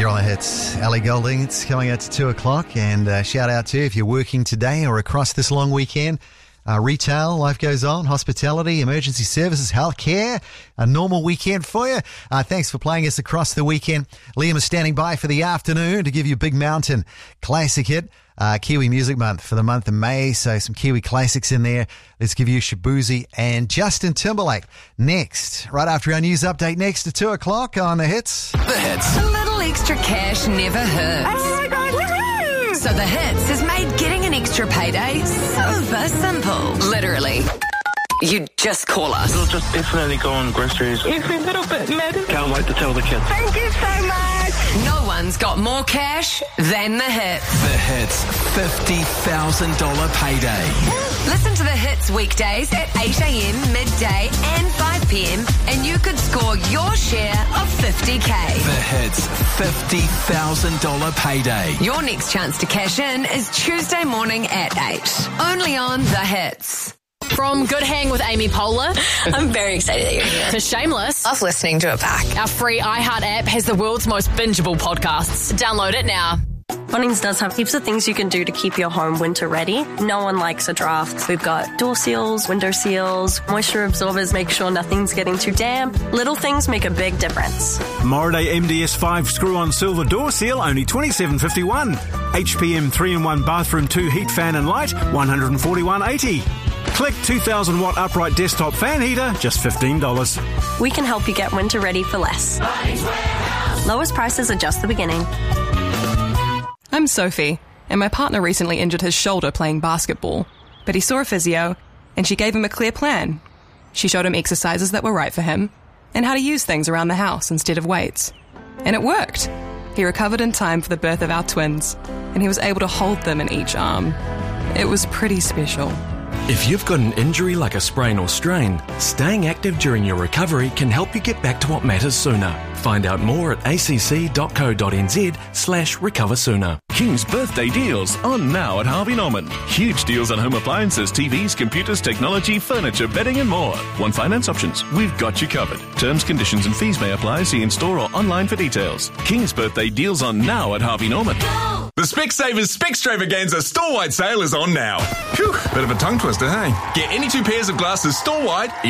You're on the hits. Ellie Goulding, it's coming out to 2 o'clock, and shout out to you if you're working today or across this long weekend. Retail, life goes on, hospitality, emergency services, healthcare, a normal weekend for you. Thanks for playing us across the weekend. Liam is standing by for the afternoon to give you Big Mountain classic hit. Kiwi Music Month for the month of May, so some Kiwi classics in there. Let's give you Shabuzi and Justin Timberlake next, right after our news update next at 2 o'clock on the hits. The hits. A little extra cash never hurts. Oh my God, woohoo! So the hits has made getting an extra payday super simple. Literally. You just call us. We'll just definitely go on groceries. Every little bit matters. Can't wait to tell the kids. Thank you so much. No one's got more cash than the hits. The hits. $50,000 payday. Listen to the hits weekdays at 8 a.m, midday and 5 p.m. and you could score your share of $50K. The hits. $50,000 payday. Your next chance to cash in is Tuesday morning at 8. Only on the hits. From Good Hang with Amy Poehler I'm very excited that you're here. to Shameless, Love listening to it back. our free iHeart app has the world's most bingeable podcasts. Download it now. Bunnings does have heaps of things you can do to keep your home winter ready. No one likes a draft. We've got door seals, window seals, moisture absorbers, make sure nothing's getting too damp. Little things make a big difference. Moraday MDS5 screw-on silver door seal, only $27.51. HPM 3-in-1 bathroom 2 heat fan and light, $141.80. Click 2,000 watt upright desktop fan heater, just $15. We can help you get winter ready for less. Lowest prices are just the beginning. I'm Sophie, and my partner recently injured his shoulder playing basketball. But he saw a physio, and she gave him a clear plan. She showed him exercises that were right for him, and how to use things around the house instead of weights. And it worked. He recovered in time for the birth of our twins, and he was able to hold them in each arm. It was pretty special. If you've got an injury like a sprain or strain, staying active during your recovery can help you get back to what matters sooner. Find out more at acc.co.nz/recover sooner. King's birthday deals on now at Harvey Norman. Huge deals on home appliances, TVs, computers, technology, furniture, bedding and more. Want finance options? We've got you covered. Terms, conditions and fees may apply. See in store or online for details. King's birthday deals on now at Harvey Norman. The Specsavers Specstravaganza store-wide sale is on now. Phew, bit of a tongue twister, hey? Get any two pairs of glasses store-wide,